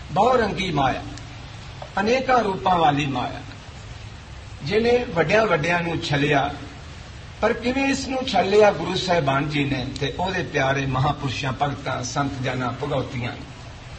ਬਹੁਰੰਗੀ ਮਾਇਆ, ਅਨੇਕਾਂ ਰੂਪਾਂ ਵਾਲੀ ਮਾਇਆ, ਜਿਹਨੇ ਵੱਡਿਆਂ ਵੱਡਿਆਂ ਨੂੰ ਛਲਿਆ। ਪਰ ਕਿਵੇਂ ਇਸ ਨੂੰ ਛਲਿਆ ਗੁਰੂ ਸਾਹਿਬਾਨ ਜੀ ਨੇ ਤੇ ਉਹਦੇ ਪਿਆਰੇ ਮਹਾਂਪੁਰਸ਼ਾਂ, ਭਗਤਾਂ, ਸੰਤ ਜਨਾਂ, ਭਗਉਤੀਆਂ ਨੇ।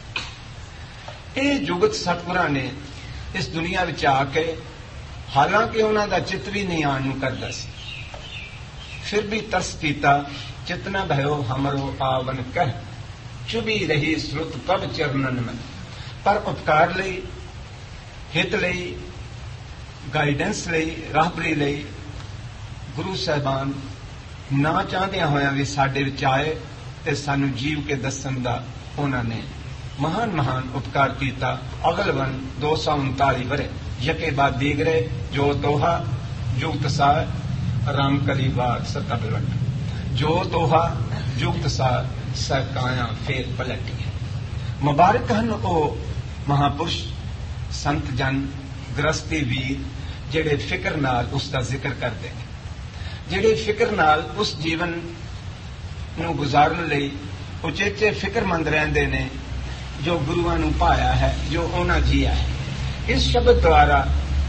ਇਹ ਜੁਗਤ ਸਤਿਗੁਰਾਂ ਨੇ ਇਸ ਦੁਨੀਆ ਵਿੱਚ ਆ ਕੇ, ਹਾਲਾਂਕਿ ਉਹਨਾਂ ਦਾ ਚਿੱਤ ਵੀ ਨਹੀਂ ਆਉਣ ਨੂੰ ਕਰਦਾ ਸੀ, ਫਿਰ ਵੀ ਤਰਸ ਕੀਤਾ। ਚਿਤਨਾ ਭਇਓ ਹਮਰੋ ਆਵਨ ਕਹਿ, ਚੁਭੀ ਰਹੀ ਸਰੁਤ ਪ੍ਰਭ ਚਰਨਨ ਮੈਂ। ਪਰ ਉਪਕਾਰ ਲਈ, ਹਿਤ ਲਈ, ਗਾਈਡੈਂਸ ਲਈ, ਰਾਹਬਰੀ ਲਈ ਗੁਰੂ ਸਾਹਿਬਾਨ ਨਾ ਚਾਹੁੰਦਿਆਂ ਹੋਇਆਂ ਵੀ ਸਾਡੇ ਵਿੱਚ ਆਏ ਤੇ ਸਾਨੂੰ ਜੀਵ ਕੇ ਦੱਸਣ ਦਾ ਉਹਨਾਂ ਨੇ ਮਹਾਨ ਮਹਾਨ ਉਪਕਾਰ ਕੀਤਾ। ਅਗਲਵਨ 239 ਵਰੇ ਯਕੇ ਬਾਦ ਦੀਗਰੇ ਜੋ ਤੋਹਾ ਜੁਗਤ ਸਾਰ ਰਾਮ ਕਲੀ ਬਾਗ ਸਤਾ ਬਲਵਟ, ਜੋ ਤੋਹਾ ਜੁਗਤ ਸਾਰ ਸਕਾਇਆ ਫੇਰ ਪਲਟੀ। ਮੁਬਾਰਕ ਹਨ ਉਹ ਮਹਾਂਪੁਰਸ਼, ਸੰਤ ਜਨ, ਗ੍ਰਸਤੀ ਵੀਰ ਜਿਹੜੇ ਫਿਕਰ ਨਾਲ ਉਸ ਦਾ ਜ਼ਿਕਰ ਕਰਦੇ ਨੇ, ਜਿਹੜੇ ਫਿਕਰ ਨਾਲ ਉਸ ਜੀਵਨ ਨੂੰ ਗੁਜ਼ਾਰਨ ਲਈ ਉਚੇਚੇ ਫਿਕਰਮੰਦ ਰਹਿੰਦੇ ਨੇ, ਜੋ ਗੁਰੂਆਂ ਨੂੰ ਭਾਇਆ ਹੈ, ਜੋ ਉਹਨਾਂ ਜੀਆ ਹੈ। ਇਸ ਸ਼ਬਦ ਦੁਆਰਾ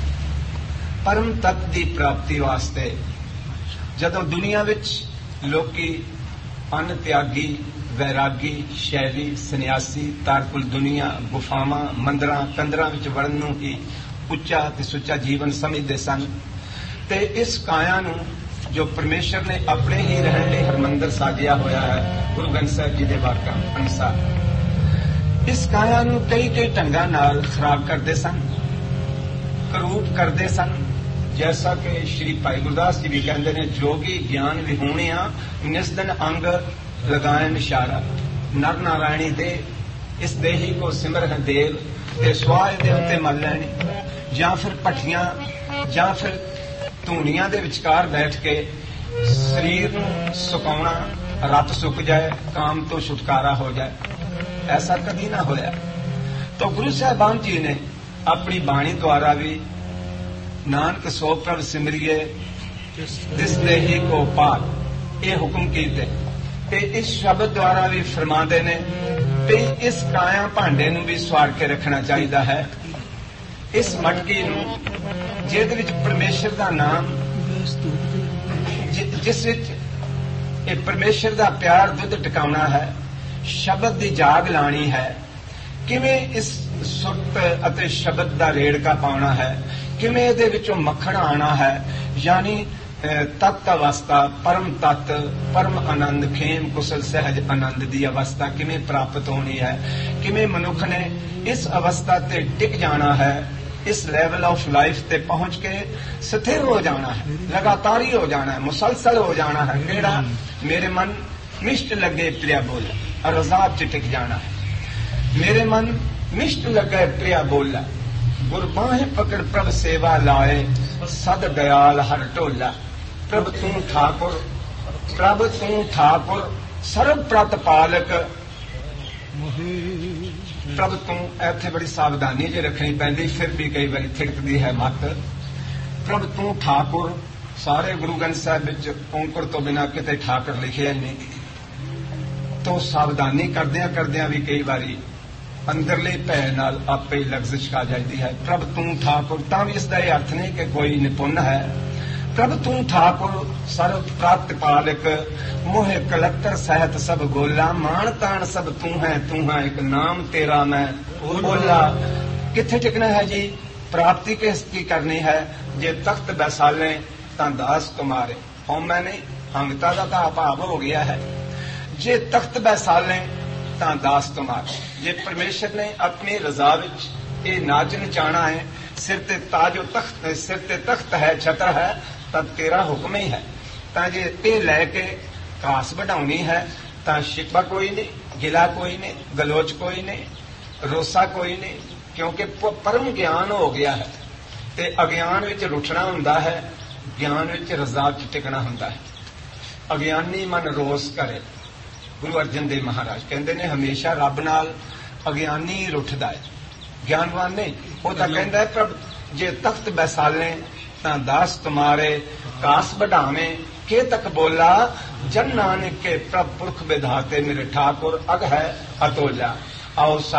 ਪਰਮ ਤੱਤ ਦੀ ਪ੍ਰਾਪਤੀ ਵਾਸਤੇ ਜਦੋਂ ਦੁਨੀਆ ਵਿੱਚ ਲੋਕੀ ਅਨ ਤਿਆਗੀ, ਵੈਰਾਗੀ, ਸ਼ੈਵੀ, ਸੰਨਿਆਸੀ, ਤਾਰਕੁਲ ਦੁਨੀਆ, ਗੁਫਾਵਾਂ, ਮੰਦਰਾਂ, ਕੰਦਰਾਂ ਵਿੱਚ ਵੜਨ ਨੂੰ ਹੀ ਉੱਚਾ ਤੇ ਸੁੱਚਾ ਜੀਵਨ ਸਮਝਦੇ ਸਨ, ਤੇ ਇਸ ਕਾਇਆ ਨੂੰ ਜੋ ਪਰਮੇਸ਼ਰ ਨੇ ਆਪਣੇ ਹੀ ਰਹਿਣ ਲਈ ਹਰਮੰਦਰ ਸਾਜਿਆ ਹੋਇਆ ਹੈ ਗੁਰੂ ਗ੍ਰੰਥ ਸਾਹਿਬ ਜੀ ਦੇ ਵਾਕਾਂ ਅਨੁਸਾਰ, ਇਸ ਕਾਇਆ ਨੂੰ ਕਈ ਕਈ ਢੰਗਾਂ ਨਾਲ ਖਰਾਬ ਕਰਦੇ ਸਨ, ਕਰੂਪ ਕਰਦੇ ਸਨ। ਜੈਸਾ ਕਿ ਸ਼੍ਰੀ ਭਾਈ ਗੁਰਦਾਸ ਜੀ ਵੀ ਕਹਿੰਦੇ ਨੇ, ਜੋਗੀ ਗਿਆਨ ਵਿਹੂਣਿਆ ਨਿਸਦਨ ਅੰਗ ਲਗਾਇਨ ਇਸ਼ਾਰਾ, ਨਰ ਨਾਰਾਇਣੀ ਦੇ ਇਸ ਦੇਹੀ ਕੋ ਸਿਮਰ ਹੈ ਦੇਵ, ਤੇ ਸਵਾਹ ਦੇ ਉੱਤੇ ਮਲ ਲੈਣੀ, ਜਾਂ ਫਿਰ ਭੱਠੀਆਂ ਜਾਂ ਫਿਰ ਧੂਣੀਆਂ ਦੇ ਵਿਚਕਾਰ ਬੈਠ ਕੇ ਸਰੀਰ ਨੂੰ ਸੁਕਾਉਣਾ, ਰੱਤ ਸੁੱਕ ਜਾਏ, ਕਾਮ ਤੋਂ ਛੁਟਕਾਰਾ ਹੋ ਜਾਏ, ਐਸਾ ਕਦੀ ਨਾ ਹੋਇਆ। ਤਾਂ ਗੁਰੂ ਸਾਹਿਬਾਨ ਜੀ ਨੇ ਆਪਣੀ ਬਾਣੀ ਦੁਆਰਾ ਵੀ ਨਾਨਕ ਸੋ ਪ੍ਰਭ ਸਿਮਰਿਏ ਦਿਸ ਦੇਹੀ ਕੋ ਪਾਰ, ਇਹ ਹੁਕਮ ਕੀਤੇ, ਤੇ ਇਸ ਸ਼ਬਦ ਦੁਆਰਾ ਵੀ ਫਰਮਾਉਂਦੇ ਨੇ ਕਿ ਇਸ ਕਾਇਆ ਭਾਂਡੇ ਨੂੰ ਵੀ ਸਵਾਰ ਕੇ ਰੱਖਣਾ ਚਾਹੀਦਾ ਹੈ। ਇਸ ਮਟਕੀ ਨੂੰ ਜਿਹਦੇ ਵਿੱਚ ਪਰਮੇਸ਼ਰ ਦਾ ਨਾਮ, ਜਿਸ ਵਿੱਚ ਇਹ ਪਰਮੇਸ਼ਰ ਦਾ ਪਿਆਰ ਦੁੱਧ ਟਿਕਾਉਣਾ ਹੈ, ਸ਼ਬਦ ਦੀ ਜਾਗ ਲਾਣੀ ਹੈ, ਕਿਵੇਂ ਇਸ ਸੁਰਤ ਅਤੇ ਸ਼ਬਦ ਦਾ ਰੇੜਕਾ ਪਾਉਣਾ ਹੈ, ਕਿਵੇਂ ਇਹਦੇ ਵਿੱਚੋਂ ਮੱਖਣ ਆਉਣਾ ਹੈ, ਯਾਨੀ ਤਤ ਅਵਸਥਾ, ਪਰਮ ਤਤ, ਪਰਮ ਆਨੰਦ, ਖੇਮ ਕੁਸਲ ਸਹਿਜ ਆਨੰਦ ਦੀ ਅਵਸਥਾ ਕਿਵੇਂ ਪ੍ਰਾਪਤ ਹੋਣੀ ਹੈ, ਕਿਵੇਂ ਮਨੁੱਖ ਨੇ ਇਸ ਅਵਸਥਾ ਤੇ ਟਿਕ ਜਾਣਾ ਹੈ, ਇਸ ਲੈਵਲ ਆਫ ਲਾਈਫ ਤੇ ਪਹੁੰਚ ਕੇ ਸਥਿਰ ਹੋ ਜਾਣਾ ਹੈ, ਲਗਾਤਾਰੀ ਹੋ ਜਾਣਾ ਹੈ, ਮੁਸਲਸਲ ਹੋ ਜਾਣਾ ਹੈ। ਕਿਹੜਾ? ਮੇਰੇ ਮਨ ਮਿਸ਼ਟ ਲੱਗੇ ਪ੍ਰਿਆ ਬੋਲੇ, ਰਜ਼ਾ ਚ ਟਿਕ ਜਾਣਾ ਹੈ। ਮੇਰੇ ਮਨ ਮਿਸ਼ਟ ਲੱਗੇ ਪ੍ਰਿਆ ਬੋਲਾ, ਗੁਰਬਾਹਿ ਪਕੜ ਪ੍ਰਭ ਸੇਵਾ ਲਾਏ, ਸਦ ਦਇਆਲ ਹਰ ਢੋਲਾ। ਪ੍ਰਭ ਤੂੰ ਠਾਕੁਰ, ਪ੍ਰਭ ਤੂੰ ਠਾਕੁਰ, ਸਰਬ ਪ੍ਰਤਪਾਲਕ। ਪ੍ਰਭ ਤੂੰ, ਇੱਥੇ ਬੜੀ ਸਾਵਧਾਨੀ ਜੇ ਰੱਖਣੀ ਪੈਂਦੀ, ਫਿਰ ਵੀ ਕਈ ਵਾਰੀ ਥਿੜਕਦੀ ਹੈ ਮੱਤ। ਪ੍ਰਭ ਤੂੰ ਠਾਕੁਰ, ਸਾਰੇ ਗੁਰੂ ਗ੍ਰੰਥ ਸਾਹਿਬ ਵਿੱਚ ਔਂਕੜ ਤੋਂ ਬਿਨਾਂ ਕਿਤੇ ਠਾਕੁਰ ਲਿਖਿਆ ਨਹੀਂ, ਤੋਂ ਸਾਵਧਾਨੀ ਕਰਦਿਆਂ ਵੀ ਕਈ ਵਾਰੀ ਅੰਦਰਲੇ ਭੈ ਨਾਲ ਆਪੇ ਹੀ ਲਫ਼ਜ਼ ਛਕਾ ਜਾਂਦੀ ਹੈ। ਪ੍ਰਭ ਤੂੰ ਠਾਕੁਰ, ਤਾਂ ਵੀ ਇਸ ਦਾ ਇਹ ਅਰਥ ਨਹੀਂ ਕਿ ਕੋਈ ਨਿਪੁੰਨ ਹੈ। ਪ੍ਰਭ ਤੂੰ ਠਾਕੁਰ, ਸਰਬ ਪ੍ਰਤਪਾਲਕ, ਮੋਹਿ ਕਲੱਤਰ ਸਹਿਤ ਸਭ ਗੋਲਾ, ਮਾਣ ਤਾਣ ਸਭ ਤੂੰ ਹੈ, ਇੱਕ ਨਾਮ ਤੇਰਾ ਮੈਂ ਬੋਲਾ। ਕਿੱਥੇ ਟਿਕਣਾ ਹੈ ਜੀ? ਪ੍ਰਾਪਤੀ ਕਿਸ ਕੀ ਕਰਨੀ ਹੈ? ਜੇ ਤਖਤ ਬੈਸਾਲੇ ਤਾਂ ਦਾਸ ਤੁਮਾਰੇ, ਹਉਮੈ ਨਹੀਂ, ਹੰਗਤਾ ਦਾ ਤਾਂ ਅਭਾਵ ਹੋ ਗਿਆ ਹੈ। ਜੇ ਤਖਤ ਬੈਸਾਲੇ ਤਾਂ ਦਾਸ ਤੁਮਾਰੇ, ਜੇ ਪਰਮੇਸ਼ਰ ਨੇ ਆਪਣੀ ਰਜ਼ਾ ਵਿੱਚ ਇਹ ਨਾਚ ਨਚਾਣਾ ਹੈ, ਸਿਰ ਤੇ ਤਾਜੋ ਤਖਤ, ਸਿਰ ਤੇ ਤਖਤ ਹੈ, ਛਤਰ ਹੈ, ਤਾਂ ਤੇਰਾ ਹੁਕਮ ਹੀ ਹੈ। ਤਾਂ ਜੇ ਇਹ ਲੈ ਕੇ ਕਾਸ ਵਧਾਉਣੀ ਹੈ ਤਾਂ ਸ਼ਿਕਵਾ ਕੋਈ ਨਹੀਂ, ਗਿਲਾ ਕੋਈ ਨਹੀਂ, ਗਲੋਚ ਕੋਈ ਨਹੀਂ, ਰੋਸਾ ਕੋਈ ਨਹੀਂ, ਕਿਉਂਕਿ ਪਰਮ ਗਿਆਨ ਹੋ ਗਿਆ ਹੈ ਤੇ ਅਗਿਆਨ ਵਿੱਚ ਰੁੱਠਣਾ ਹੁੰਦਾ ਹੈ, ਗਿਆਨ ਵਿੱਚ ਰਜ਼ਾ ਚ ਟਿਕਣਾ ਹੁੰਦਾ ਹੈ। ਅਗਿਆਨੀ ਮਨ ਰੋਸ ਕਰੇ। ਗੁਰੂ ਅਰਜਨ ਦੇਵ ਮਹਾਰਾਜ ਕਹਿੰਦੇ ਨੇ ਹਮੇਸ਼ਾ ਰੱਬ ਨਾਲ ਅਗਿਆਨੀ ਰੁੱਠਦਾ ਹੈ, ਗਿਆਨਵਾਨ ਨਹੀਂ। ਉਹ ਤਾਂ ਕਹਿੰਦਾ ਹੈ ਪ੍ਰਭ ਜੇ ਤਖਤ ਬੈਸਾਲੇ ਤਾਂ ਦਾਸ ਤੁਮਾਰੇ, ਕਾਸ ਵਧਾਵੇਂ ਕੇ ਤੱਕ ਬੋਲਾ, ਜਨ ਨਾਨਕ ਕੇ ਪ੍ਰਭ ਪੁਰਖ ਵਿਧਾਤੇ, ਮੇਰੇ ਠਾकुर ਅਗ ਹੈ ਅਤੋਲਾ। ਆਓ